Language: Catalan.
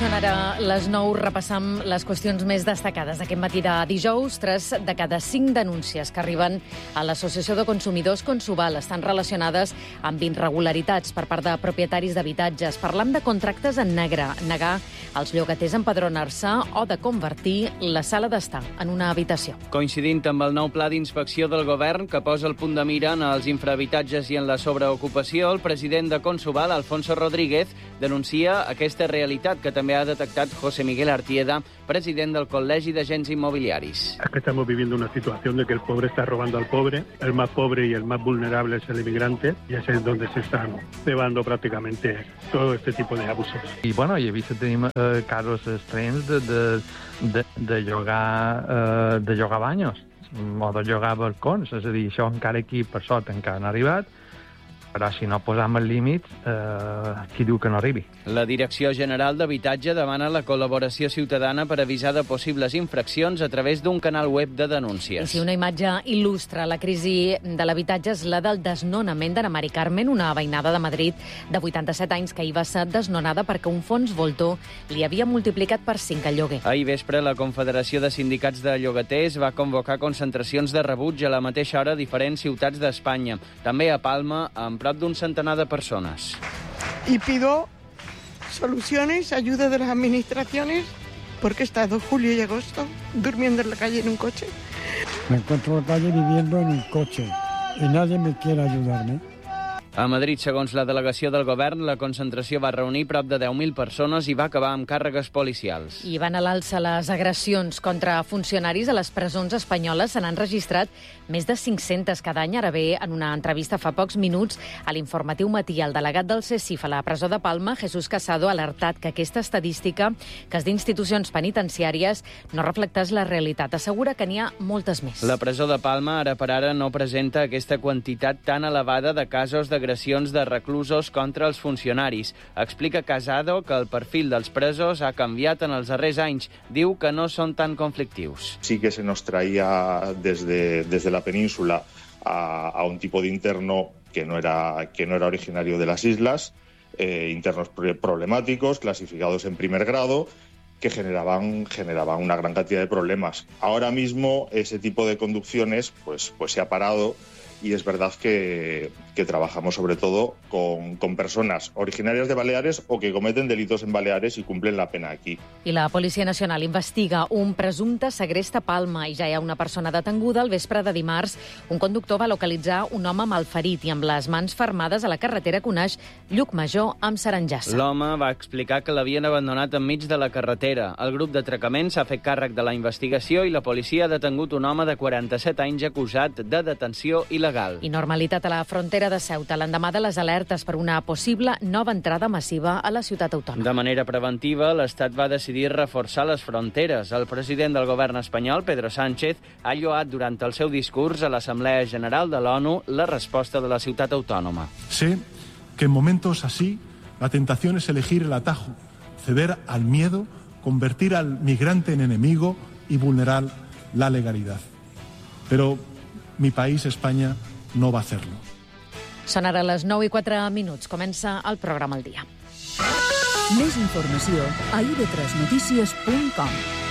Són ara les 9, repassam les qüestions més destacades d'aquest matí de dijous. 3 de cada 5 denúncies que arriben a l'Associació de Consumidors Consuval estan relacionades amb irregularitats per part de propietaris d'habitatges. Parlam de contractes en negre, negar als llogaters a empadronar-se o de convertir la sala d'estar en una habitació. Coincidint amb el nou pla d'inspecció del govern que posa el punt de mira en els infrahabitatges i en la sobreocupació, el president de Consuval, Alfonso Rodríguez, denuncia aquesta realitat que també ha detectat José Miguel Artieda, president del Col·legi d'Agents Inmobiliaris. Es que estamos viviendo una situación de que el pobre está robando al pobre, el más pobre y el más vulnerable es el inmigrante, y ese es donde se están cebando prácticamente todo este tipo de abusos. I bueno, he vist que tenim casos estranys de llogar banyos o de llogar balcons, és a dir, això encara aquí per sort encara no ha arribat, però si no posam els límits, qui diu que no arribi? La Direcció General d'Habitatge demana la col·laboració ciutadana per avisar de possibles infraccions a través d'un canal web de denúncies. I si una imatge il·lustra la crisi de l'habitatge és la del desnonament d'Ana Mari Carmen, una veïnada de Madrid de 87 anys que ahir va ser desnonada perquè un fons voltor li havia multiplicat per 5 el lloguer. Ahir vespre, la Confederació de Sindicats de Llogaters va convocar concentracions de rebuig a la mateixa hora a diferents ciutats d'Espanya. També a Palma, amb prop d'un centenar de persones. Y pido soluciones, ayuda de las administraciones, porque he estado julio y agosto durmiendo en la calle en un coche. Me encuentro en la calle viviendo en un coche y nadie me quiere ayudarme. A Madrid, segons la delegació del govern, la concentració va reunir prop de 10.000 persones i va acabar amb càrregues policials. I van a l'alça les agressions contra funcionaris a les presons espanyoles. Se n'han registrat més de 500 cada any. Ara bé, en una entrevista fa pocs minuts a l'informatiu Matí, el delegat del CSIF a la presó de Palma, Jesús Casado, ha alertat que aquesta estadística, que és d'institucions penitenciàries, no reflecteix la realitat. Assegura que n'hi ha moltes més. La presó de Palma, ara per ara, no presenta aquesta quantitat tan elevada de casos d'agressions de reclusos contra els funcionaris. Explica Casado que el perfil dels presos ha canviat en els darrers anys. Diu que no són tan conflictius. Sí que se nos traía desde la península a un tipo de interno que no era originario de las islas, internos problemáticos, clasificados en primer grado, que generaban una gran cantidad de problemas. Ahora mismo ese tipo de conducciones pues se ha parado. Y es verdad que trabajamos sobre todo con personas originarias de Baleares o que cometen delitos en Baleares y cumplen la pena aquí. I la Policia Nacional investiga un presumpte segrest a Palma i ja hi ha una persona detenguda. Al vespre de dimarts, un conductor va localitzar un home malferit i amb les mans fermades a la carretera que uneix Llucmajor amb Sarengassa. L'home va explicar que l'havien abandonat enmig de la carretera. El grup d'atracament s'ha fet càrrec de la investigació i la policia ha detengut un home de 47 anys acusat de detenció il·legal. I normalitat a la frontera de Ceuta l'endemà de les alertes per una possible nova entrada massiva a la ciutat autònoma. De manera preventiva, l'Estat va decidir reforçar les fronteres. El president del govern espanyol, Pedro Sánchez, ha lloat durant el seu discurs a l'Assemblea General de l'ONU la resposta de la ciutat autònoma. Sé que en momentos así la tentación es elegir el atajo, ceder al miedo, convertir al migrante en enemigo y vulnerar la legalidad. Pero mi país, España, no va a hacerlo. Són ara les 9:04. Comença el programa El Dia. Més informació a ib3notícies.com.